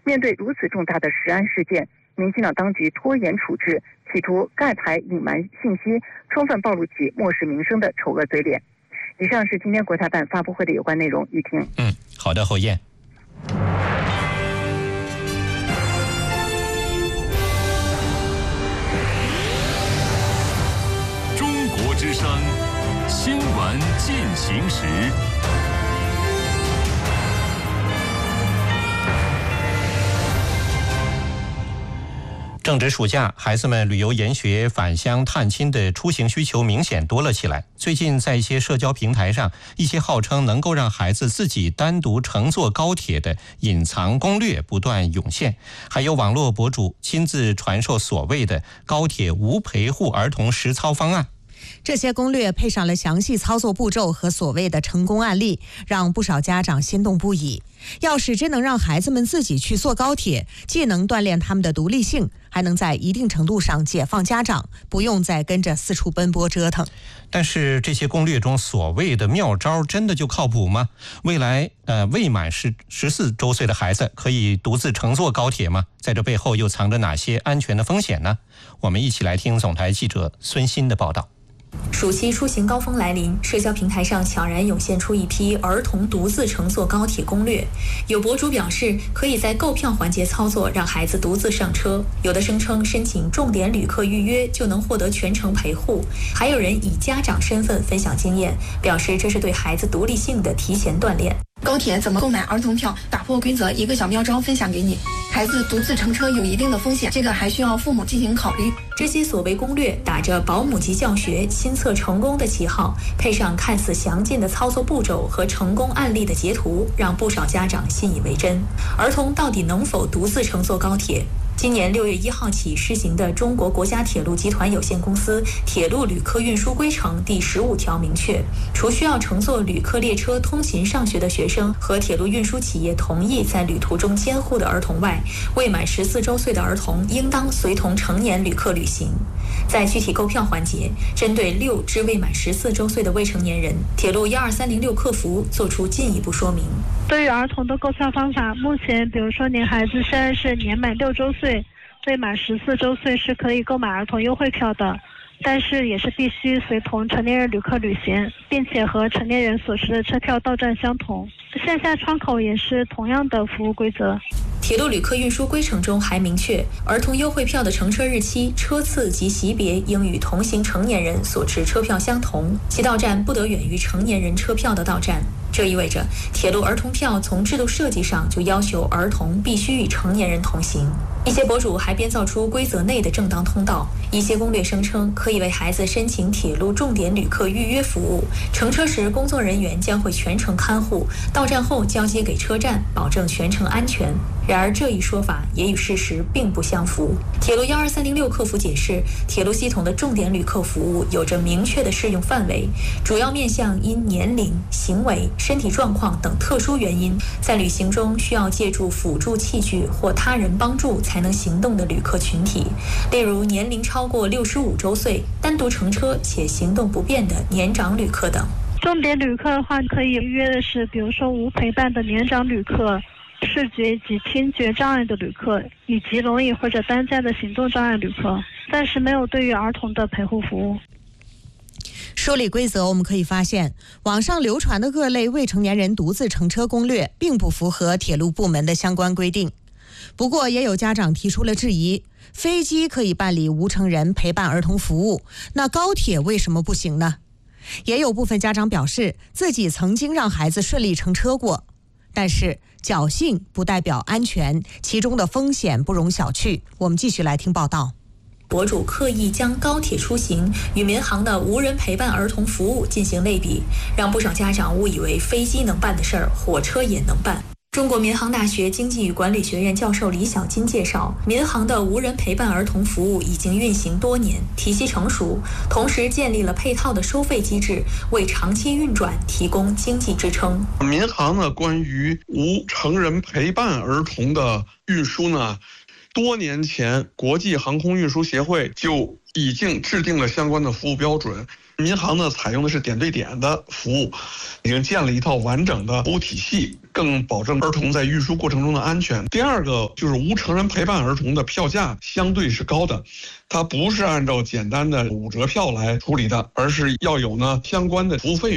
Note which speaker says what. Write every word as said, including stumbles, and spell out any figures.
Speaker 1: 面对如此重大的食安事件，民进党当局拖延处置，企图盖牌隐瞒信息，充分暴露其漠视民生的丑恶嘴脸。以上是今天国台办发布会的有关内容，雨婷。
Speaker 2: 嗯，好的，侯燕。
Speaker 3: 中国之声新闻进行时。
Speaker 2: 正值暑假，孩子们旅游研学、返乡探亲的出行需求明显多了起来。最近在一些社交平台上，一些号称能够让孩子自己单独乘坐高铁的隐藏攻略不断涌现，还有网络博主亲自传授所谓的高铁无陪护儿童实操方案。
Speaker 4: 这些攻略配上了详细操作步骤和所谓的成功案例，让不少家长心动不已。要是真能让孩子们自己去坐高铁，既能锻炼他们的独立性，还能在一定程度上解放家长，不用再跟着四处奔波折腾。
Speaker 2: 但是这些攻略中所谓的妙招真的就靠谱吗？未来呃未满十十四周岁的孩子可以独自乘坐高铁吗？在这背后又藏着哪些安全的风险呢？我们一起来听总台记者孙鑫的报道。
Speaker 5: 暑期出行高峰来临，社交平台上悄然涌现出一批儿童独自乘坐高铁攻略。有博主表示，可以在购票环节操作，让孩子独自上车；有的声称申请重点旅客预约就能获得全程陪护；还有人以家长身份分享经验，表示这是对孩子独立性的提前锻炼。
Speaker 6: 高铁怎么购买儿童票？打破规则，一个小妙招分享给你。孩子独自乘车有一定的风险，这个还需要父母进行考虑。
Speaker 5: 这些所谓攻略打着保姆级教学、亲测成功的旗号，配上看似详尽的操作步骤和成功案例的截图，让不少家长信以为真。儿童到底能否独自乘坐高铁？今年六月一号起施行的中国国家铁路集团有限公司铁路旅客运输规程第十五条明确，除需要乘坐旅客列车通勤上学的学生和铁路运输企业同意在旅途中监护的儿童外，未满十四周岁的儿童应当随同成年旅客旅行。在具体购票环节，针对六至未满十四周岁的未成年人，铁路一二三零六客服做出进一步说明。
Speaker 7: 对于儿童的购票方法，目前比如说您孩子现在是年满六周岁，未满十四周岁是可以购买儿童优惠票的，但是也是必须随同成年人旅客旅行，并且和成年人所持的车票到站相同。线下窗口也是同样的服务规则。
Speaker 5: 铁路旅客运输规程中还明确，儿童优惠票的乘车日期、车次及级别应与同行成年人所持车票相同，其到站不得远于成年人车票的到站。这意味着铁路儿童票从制度设计上就要求儿童必须与成年人同行。一些博主还编造出规则内的正当通道，一些攻略声称可以为孩子申请铁路重点旅客预约服务，乘车时工作人员将会全程看护，到站后交接给车站，保证全程安全。然而这一说法也与事实并不相符。铁路一二三零六客服解释，铁路系统的重点旅客服务有着明确的适用范围，主要面向因年龄、行为、身体状况等特殊原因，在旅行中需要借助辅助器具或他人帮助才能行动的旅客群体，例如年龄超过六十五周岁、单独乘车且行动不便的年长旅客等。
Speaker 7: 重点旅客的话，可以预约的是，比如说无陪伴的年长旅客、视觉及听觉障碍的旅客，以及轮椅或者担架的行动障碍旅客，暂时没有对于儿童的陪护服务。
Speaker 4: 梳理规则，我们可以发现，网上流传的各类未成年人独自乘车攻略并不符合铁路部门的相关规定。不过也有家长提出了质疑，飞机可以办理无成人陪伴儿童服务，那高铁为什么不行呢？也有部分家长表示自己曾经让孩子顺利乘车过，但是侥幸不代表安全，其中的风险不容小觑。我们继续来听报道。
Speaker 5: 博主刻意将高铁出行与民航的无人陪伴儿童服务进行类比，让不少家长误以为飞机能办的事儿，火车也能办。中国民航大学经济与管理学院教授李小金介绍，民航的无人陪伴儿童服务已经运行多年，体系成熟，同时建立了配套的收费机制，为长期运转提供经济支撑。
Speaker 8: 民航呢，关于无成人陪伴儿童的运输呢，多年前国际航空运输协会就已经制定了相关的服务标准， 民航呢采用的是点对点的服务，已经建了一套完整的服务体系，更保证儿童在运输过程中的安全。第二个就是无成人陪伴儿童的票价相对是高的，它不是按照简单的五折票来处理的，而是要有呢相关的服务费用。